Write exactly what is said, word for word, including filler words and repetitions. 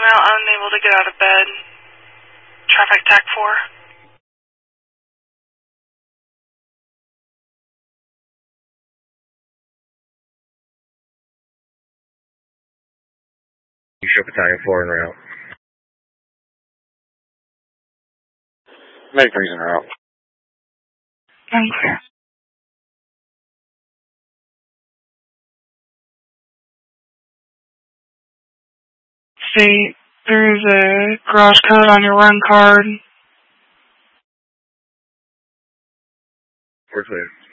female unable to get out of bed. Traffic T A C four. You show Battalion four en route. Medic three's en route. I'm clear. See, there's a garage code on your run card. We're clear.